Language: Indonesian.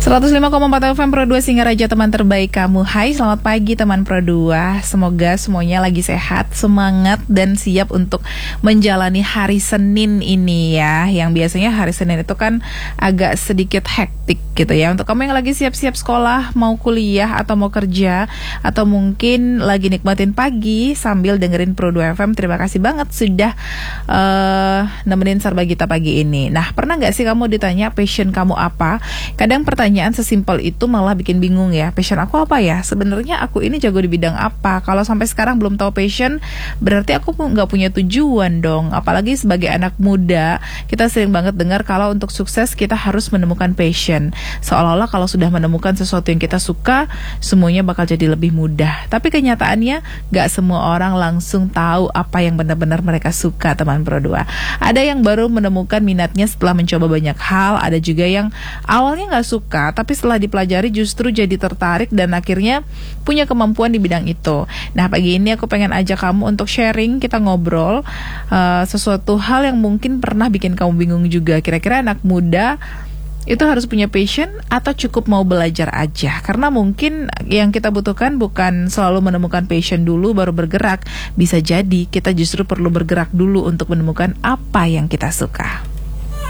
105,4 FM Pro 2 Singaraja, teman terbaik kamu. Hai, selamat pagi teman Pro 2. Semoga semuanya lagi sehat, semangat, dan siap untuk menjalani hari Senin ini ya. Yang biasanya hari Senin itu kan agak sedikit hektik gitu ya. Untuk kamu yang lagi siap-siap sekolah, mau kuliah atau mau kerja, atau mungkin lagi nikmatin pagi sambil dengerin Pro 2 FM, terima kasih banget sudah nemenin Sarba Gita pagi ini. Nah, pernah gak sih kamu ditanya passion kamu apa? Kadang pertanyaan sesimpel itu malah bikin bingung ya. Passion aku apa ya? Sebenarnya aku ini jago di bidang apa? Kalau sampai sekarang belum tahu passion, berarti aku nggak punya tujuan dong. Apalagi sebagai anak muda, kita sering banget dengar kalau untuk sukses kita harus menemukan passion. Seolah-olah kalau sudah menemukan sesuatu yang kita suka, semuanya bakal jadi lebih mudah. Tapi kenyataannya nggak semua orang langsung tahu apa yang benar-benar mereka suka, teman Pro 2. Ada yang baru menemukan minatnya setelah mencoba banyak hal. Ada juga yang awalnya nggak suka, tapi setelah dipelajari justru jadi tertarik dan akhirnya punya kemampuan di bidang itu. Nah, pagi ini aku pengen ajak kamu untuk sharing, kita ngobrol sesuatu hal yang mungkin pernah bikin kamu bingung juga. Kira-kira anak muda itu harus punya passion atau cukup mau belajar aja? Karena mungkin yang kita butuhkan bukan selalu menemukan passion dulu baru bergerak. Bisa jadi kita justru perlu bergerak dulu untuk menemukan apa yang kita suka.